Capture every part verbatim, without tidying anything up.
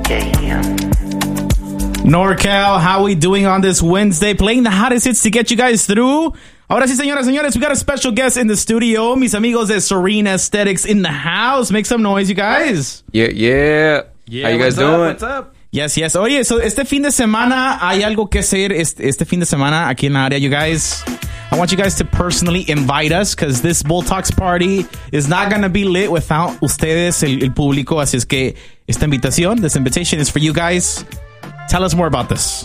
Yeah. NorCal, how we doing on this Wednesday? Playing the hottest hits to get you guys through. Ahora sí, señoras, señores, we got a special guest in the studio. Mis amigos de Serene Aesthetics in the house. Make some noise, you guys. Yeah, yeah. Yeah, how you guys what's up, doing? what's up? Yes, yes. Oye, so este fin de semana hay algo que hacer este, este fin de semana aquí en la área, you guys. I want you guys to personally invite us because this Bull Talks party is not going to be lit without ustedes, el, el público. Así es que esta invitación, this invitation is for you guys. Tell us more about this.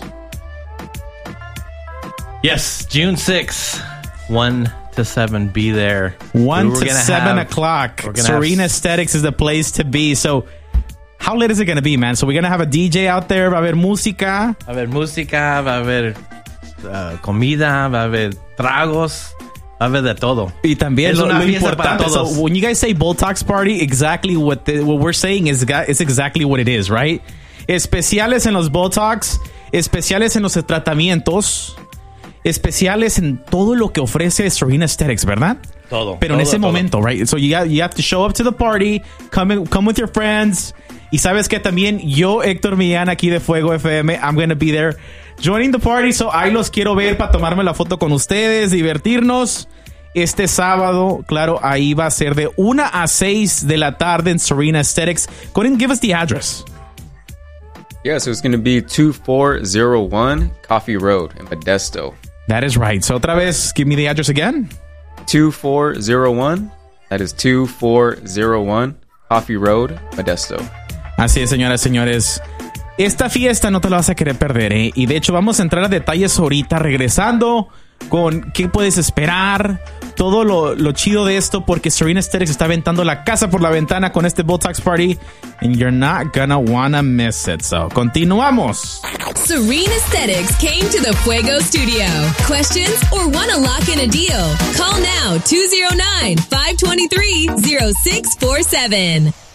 Yes, June sixth, one to seven, be there. one We're to gonna seven have- o'clock. we're gonna Serene have- Aesthetics is the place to be. So, how late is it going to be, man? So, we're going to have a D J out there. Va a haber música. Va a haber música, va a haber uh, comida, va a haber tragos, va a haber de todo. Y también Es lo, una lo fiesta para importante. todos. So, when you guys say Bull Talks party, exactly what the, what we're saying is, ga- is exactly what it is, right? Especiales en los Bull Talks, especiales en los tratamientos, especiales en todo lo que ofrece Serene Aesthetics, ¿verdad? Todo. Pero en todo, ese todo. momento, right? So you got, you have to show up to the party, come in- come with your friends. Y sabes que también yo, Héctor Millán, aquí de Fuego F M, I'm going to be there joining the party. So ahí los quiero ver para tomarme la foto con ustedes, divertirnos. Este sábado, claro, ahí va a ser de una a seis de la tarde en Serene Aesthetics. Go ahead and give us the address. Yeah, so it's going to be two four zero one Coffee Road in Modesto. That is right. So otra vez, give me the address again. two four zero one. That is two four zero one Coffee Road, Modesto. Así es, señoras, señores. Esta fiesta no te la vas a querer perder, ¿eh? Y de hecho vamos a entrar a detalles ahorita, regresando con qué puedes esperar, todo lo, lo chido de esto, porque Serene Aesthetics está aventando la casa por la ventana con este Bull Talks party, and you're not gonna wanna miss it. So, continuamos. Serene Aesthetics came to the Fuego studio. Questions or want to lock in a deal? Call now two oh nine, five two three, oh six four seven.